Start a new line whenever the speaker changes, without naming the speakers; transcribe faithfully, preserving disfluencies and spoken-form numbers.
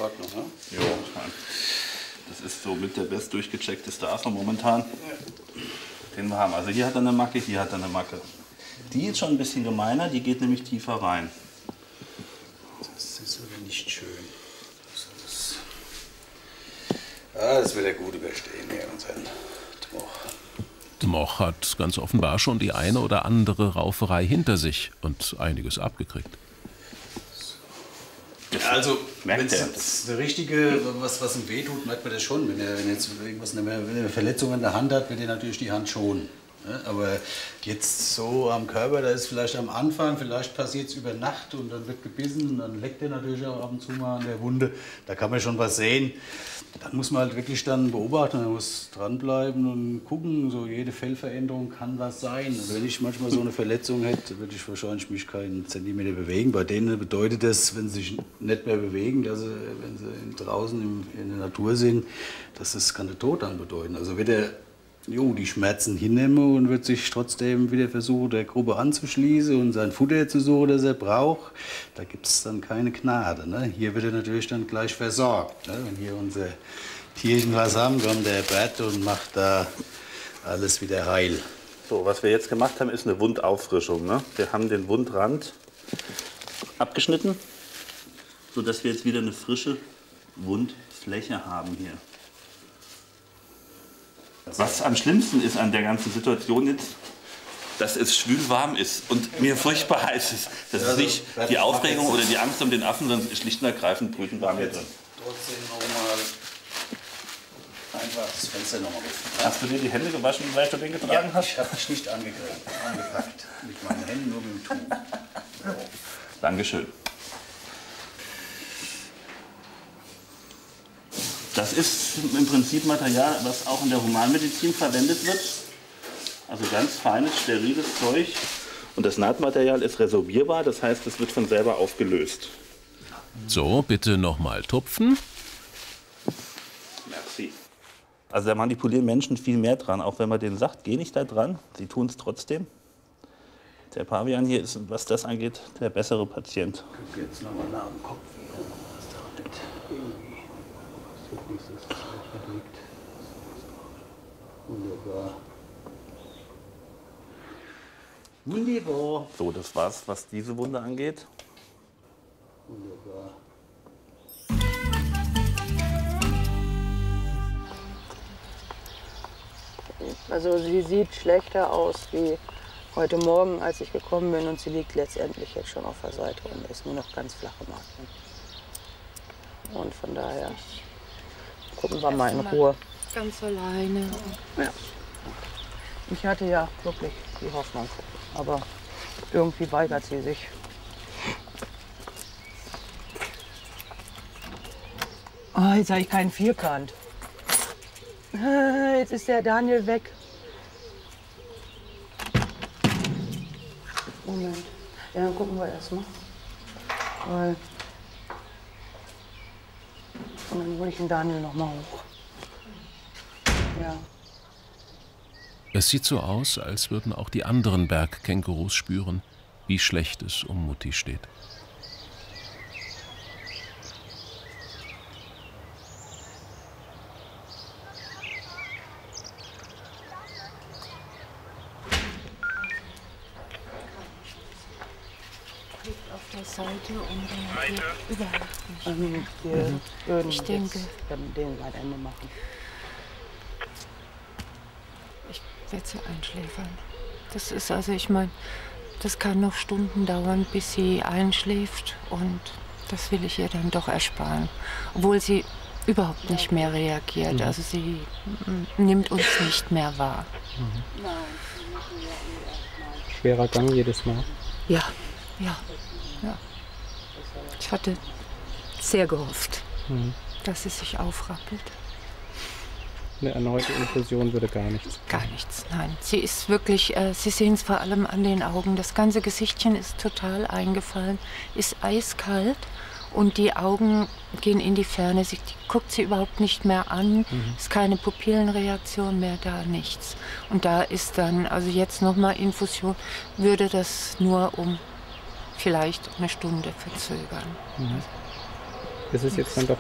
Ordnung, ne?
Jo, das ist so mit der best durchgecheckteste Affe momentan, ja, den wir haben. Also hier hat er eine Macke, hier hat er eine Macke. Die ist schon ein bisschen gemeiner, die geht nämlich tiefer rein.
Das ist aber nicht schön. Das, ja, das wird er gut überstehen, ja, unseren Dmoch.
Dmoch hat ganz offenbar schon die eine oder andere Rauferei hinter sich und einiges abgekriegt.
Also, wenn es der richtige, was, was ihm wehtut, merkt man das schon. Wenn er, wenn er jetzt irgendwas, wenn er eine Verletzung an der Hand hat, wird er natürlich die Hand schonen. Aber jetzt so am Körper, da ist vielleicht am Anfang, vielleicht passiert es über Nacht und dann wird gebissen und dann leckt er natürlich auch ab und zu mal an der Wunde. Da kann man schon was sehen. Dann muss man halt wirklich dann beobachten, man muss dranbleiben und gucken. So jede Fellveränderung kann was sein. Also wenn ich manchmal so eine Verletzung hätte, würde ich wahrscheinlich mich keinen Zentimeter bewegen. Bei denen bedeutet das, wenn sie sich nicht mehr bewegen, dass sie, wenn sie draußen in der Natur sind, dass das kann der Tod dann bedeuten. Also wird er Jo, die Schmerzen hinnehmen und wird sich trotzdem wieder versuchen, der Gruppe anzuschließen und sein Futter zu suchen, das er braucht. Da gibt es dann keine Gnade. Ne? Hier wird er natürlich dann gleich versorgt. Ne? Wenn hier unser Tierchen was haben, kommt der Bert und macht da alles wieder heil.
So, was wir jetzt gemacht haben, ist eine Wundauffrischung. Ne? Wir haben den Wundrand abgeschnitten, sodass wir jetzt wieder eine frische Wundfläche haben hier. Was am schlimmsten ist an der ganzen Situation jetzt, dass es schwül-warm ist und mir furchtbar heiß ist. Das ist nicht die Aufregung oder die Angst um den Affen, sondern schlicht und ergreifend brütend warm hier drin.
Trotzdem nochmal einfach das Fenster nochmal öffnen.
Hast du dir die Hände gewaschen, weil du den getragen
ja,
hast?
Ich habe dich nicht angegriffen, angepackt. Mit meinen Händen, nur mit dem Tuch. So.
Dankeschön. Das ist im Prinzip Material, was auch in der Humanmedizin verwendet wird. Also ganz feines, steriles Zeug. Und das Nahtmaterial ist resorbierbar, das heißt, es wird von selber aufgelöst.
So, bitte nochmal tupfen.
Merci. Also da manipulieren Menschen viel mehr dran, auch wenn man denen sagt, geh nicht da dran. Sie tun es trotzdem. Der Pavian hier ist, was das angeht, der bessere Patient.
Ich gucke jetzt nochmal nach dem Kopf, was da nicht irgendwie. Wunderbar. Wunderbar.
So, das war's, was diese Wunde angeht.
Wunderbar.
Also sie sieht schlechter aus wie heute Morgen, als ich gekommen bin, und sie liegt letztendlich jetzt schon auf der Seite und ist nur noch ganz flache Marken. Und von daher gucken wir mal in Ruhe.
Ganz alleine.
Ja. Ich hatte ja wirklich die Hoffnung, aber irgendwie weigert sie sich. Oh, jetzt habe ich keinen Vierkant. Jetzt ist der Daniel weg. Moment. Ja, dann gucken wir erst mal. Weil Und dann hole ich den Daniel noch mal hoch. Ja.
Es sieht so aus, als würden auch die anderen Bergkängurus spüren, wie schlecht es um Mutti steht.
Auf der Seite und dann überhaupt nicht.
Ähm, wir
Mhm.
würden
Ich denke.
jetzt dann den weiter Ende machen.
Ich werde sie einschläfern. Das ist also, ich meine, das kann noch Stunden dauern, bis sie einschläft, und das will ich ihr dann doch ersparen. Obwohl sie überhaupt nicht mehr reagiert.
Mhm.
Also sie mm, nimmt uns nicht mehr wahr.
Mhm. Schwerer Gang jedes Mal.
Ja, ja, ja. Ich hatte sehr gehofft,
Mhm.
dass sie sich aufrappelt.
Eine erneute Infusion würde gar nichts.
Gar nichts, nein. Sie ist wirklich, äh, Sie sehen es vor allem an den Augen. Das ganze Gesichtchen ist total eingefallen, ist eiskalt und die Augen gehen in die Ferne. Sie die guckt sie überhaupt nicht mehr an.
Mhm.
Ist keine Pupillenreaktion mehr da, nichts. Und da ist dann, also jetzt nochmal Infusion, würde das nur um vielleicht eine Stunde verzögern.
Mhm. Ist es jetzt dann doch